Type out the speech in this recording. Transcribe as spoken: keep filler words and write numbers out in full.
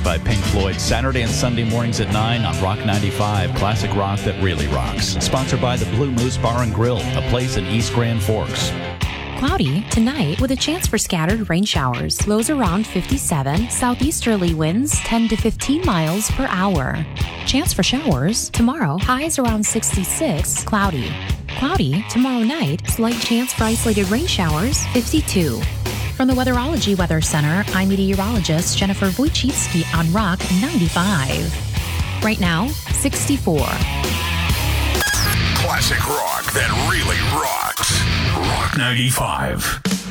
by Pink Floyd, Saturday and Sunday mornings at nine on Rock ninety-five, classic rock that really rocks. Sponsored by the Blue Moose Bar and Grill, a place in East Grand Forks. Cloudy tonight with a chance for scattered rain showers. Lows around fifty-seven. Southeasterly winds ten to fifteen miles per hour. Chance for showers tomorrow. Highs around sixty-six. Cloudy. Cloudy tomorrow night. Slight chance for isolated rain showers. fifty-two. From the Weatherology Weather Center, I'm meteorologist Jennifer Wojcicki on Rock ninety-five. Right now, sixty-four. Classic rock that really rocks. Rock ninety-five.